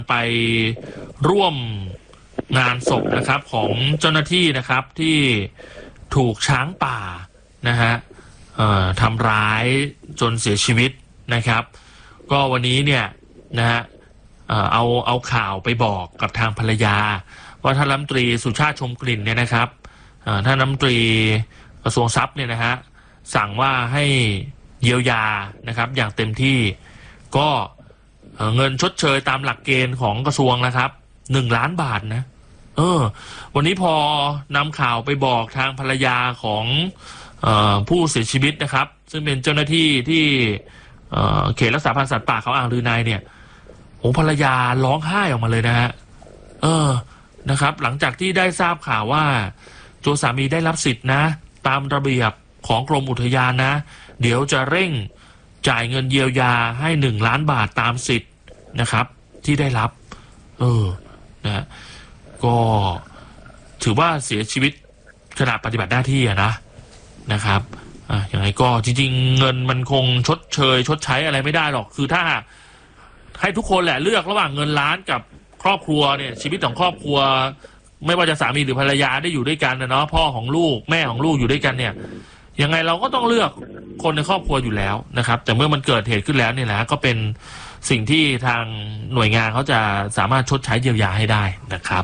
ไปร่วมงานศพนะครับของเจ้าหน้าที่นะครับที่ถูกช้างป่านะฮะทำร้ายจนเสียชีวิตนะครับก็วันนี้เนี่ยนะฮะเอาข่าวไปบอกกับทางภรรยาว่าท่านรัฐมนตรีสุชาติชมกลิ่นเนี่ยนะครับท่านรัฐมนตรีกระทรวงทรัพย์เนี่ยนะฮะสั่งว่าให้เยียวยานะครับอย่างเต็มที่ก็เงินชดเชยตามหลักเกณฑ์ของกระทรวงนะครับ1 ล้านบาทนะวันนี้พอนำข่าวไปบอกทางภรรยาของผู้เสียชีวิตนะครับซึ่งเป็นเจ้าหน้าที่ที่เขตรักษาพันธุ์สัตว์ป่าเขาอ่างลือในเนี่ยโอ้ภรรยาร้องไห้ออกมาเลยนะฮะนะครับหลังจากที่ได้ทราบข่าวว่าตัวสามีได้รับสิทธินะตามระเบียบของกรมอุทยานนะเดี๋ยวจะเร่งจ่ายเงินเยียวยาให้1 ล้านบาทตามสิทธิ์นะครับที่ได้รับนะก็ถือว่าเสียชีวิตขณะปฏิบัติหน้าที่นะครับอย่างไรก็จริงๆเงินมันคงชดใช้อะไรไม่ได้หรอกคือถ้าให้ทุกคนแหละเลือกระหว่างเงินล้านกับครอบครัวเนี่ยชีวิตของครอบครัวไม่ว่าจะสามีหรือภรรยาได้อยู่ด้วยกันนะเนาะพ่อของลูกแม่ของลูกอยู่ด้วยกันเนี่ยยังไงเราก็ต้องเลือกคนในครอบครัวอยู่แล้วนะครับแต่เมื่อมันเกิดเหตุขึ้นแล้วเนี่ยนะก็เป็นสิ่งที่ทางหน่วยงานเขาจะสามารถชดใช้เยียวยาให้ได้นะครับ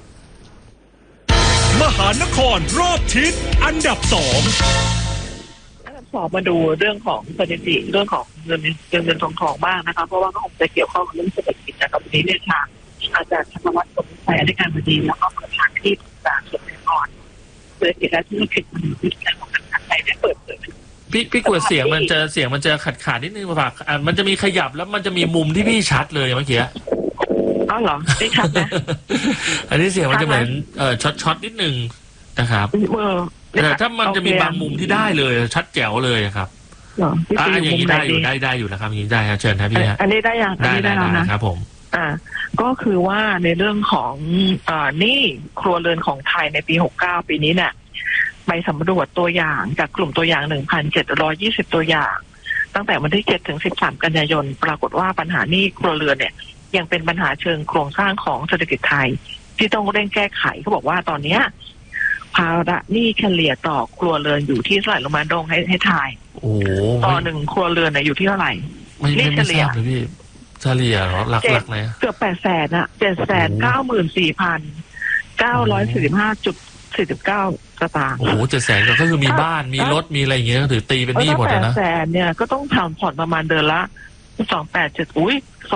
มหานครรอบทิศอันดับ 2 มาดูเรื่องของสถิติเรื่องของเงินทองบ้างนะคะเพราะว่าก็คงจะเกี่ยวข้องกับเรื่องเศรษฐกิจนะครับวันนี้เนี่ยทางอาจารย์ธนวัฒน์สมชัยอธิการบดีแล้วก็ประธานที่ปรึกษาส่วนกลางเศรษฐกิจและธุรกิจมันวิจัยของการไทยได้เปิดเผยพี่กวดเสียงมันจะขาดนิดนึงป่ะมันจะมีขยับแล้วมันจะมีมุมที่พี่ชัดเลยเมื่อกี้อ๋อเหรอไม่ชัดนะอันนี้เสียงมันจะเหมือนช็อตนิดนึงนะครับแต่ถ้ามันจะมีบางมุมที่ได้เลยชัดแจ๋วเลยครับอย่างนี้ได้อยู่นะครับอย่างนี้ได้ครับเชิญครับพี่ฮะอันนี้ได้ยังได้แล้วนะครับผมก็คือว่าในเรื่องของหนี้ครัวเรือนของไทยในปี69ปีนี้เนี่ยไปสำรวจตัวอย่างจากกลุ่มตัวอย่าง 1,720 ตัวอย่างตั้งแต่วันที่7ถึง13กันยายนปรากฏว่าปัญหาหนี้ครัวเรือนเนี่ยยังเป็นปัญหาเชิงโครงสร้างของเศรษฐกิจไทยที่ต้องเร่งแก้ไขเขาบอกว่าตอนนี้ภาระหนี้เฉลี่ยต่อครัวเรือนอยู่ที่เท่าไหร่ลงมาดงให้ทายต่อ1ครัวเรือนเนี่ยอยู่ที่เท่าไหร่นี่เฉลี่ยพี่เฉลี่ยเหรอหลักๆเลยเกือบ800,000อ่ะ794,945.49 สตางค์โอ้โห700,000ก็คือมีบ้านมีรถมีอะไรอย่างเงี้ยก็ถือตีเป็นหนี้หมดนะ 800,000เนี่ยก็ต้องทำผ่อนประมาณเดือนละ287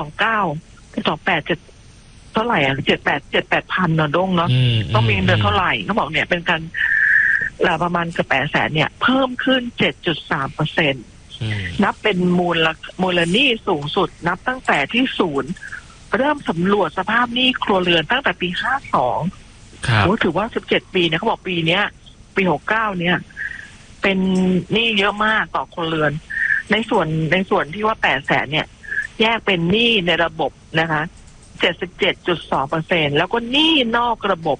297เท่าไหร่7,000เนาะดงเนาะต้องมีเดือนเท่าไหร่เขาบอกเนี่ยเป็นการประมาณเกือบ800,000เนี่ยเพิ่มขึ้น 7.3%นับเป็นมูลหนี้สูงสุดนับตั้งแต่ที่ศูนย์เริ่มสำรวจสภาพหนี้ครัวเรือนตั้งแต่ปี52โอ้ถือว่า17ปีเนี่ยเขาบอกปีเนี้ยปี69เนี่ยเป็นหนี้เยอะมากต่อครัวเรือนในส่วนที่ว่า800,000เนี่ยแยกเป็นหนี้ในระบบนะคะ77.2% แล้วก็หนี้นอกระบบ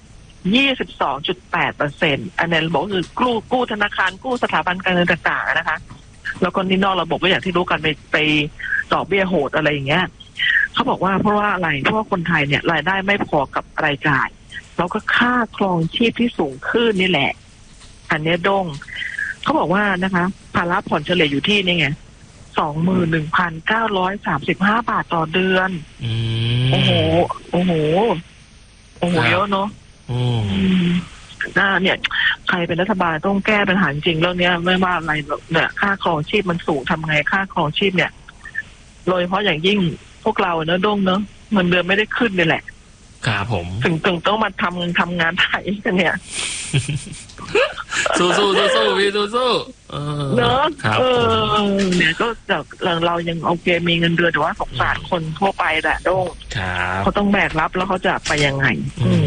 22.8% อันในระบบคือกู้ธนาคารกู้สถาบันการเงินต่างๆนะคะแล้วก็หนี้นอกระบบก็อย่างที่รู้กันไปดอกเบี้ยโหดอะไรอย่างเงี้ยเขาบอกว่าเพราะว่าอะไรเพราะว่าคนไทยเนี่ยรายได้ไม่พอกับรายจ่ายแล้วก็ค่าครองชีพที่สูงขึ้นนี่แหละอันนี้ดงเขาบอกว่านะคะภาระผ่อนเฉลี่ยอยู่ที่นี่ไง21,935 บาทต่อเดือนโอ้โหเยอะเนาะเนี่ยใครเป็นรัฐบาลต้องแก้ปัญหาจริงเรื่องนี้ไม่ว่าอะไรเนี่ยค่าครองชีพมันสูงทำไงค่าครองชีพเนี่ยโดยเฉพาะอย่างยิ่งพวกเราเนอะด้งเนอะเงินเดือนไม่ได้ขึ้นนี่แหละครับผมถึงต้องมาทำงานไทยกันเนี่ยสู้พี่สู้เนอะเนี่ยก็จากเรายังโอเคมีเงินเดือนแต่ว่าสงสารคนทั่วไปแหละด้งเขาต้องแบกรับแล้วเขาจะไปยังไง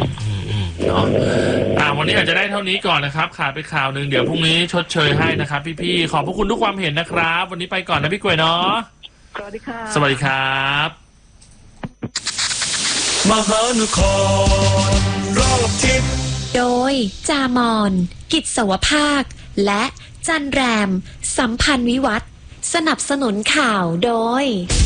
วันนี้อาจจะได้เท่านี้ก่อนนะครับขาดไปข่าวหนึ่งเดี๋ยวพรุ่งนี้ชดเชยให้นะครับพี่ๆขอบพระคุณทุกความเห็นนะครับวันนี้ไปก่อนนะพี่กล้วยเนาะสวัสดีค่ะสวัสดีครับมหานครรอบทิศโดยจามอนกิจสวภาคและจันแรมสัมพันธ์วิวัฒน์สนับสนุนข่าวโดย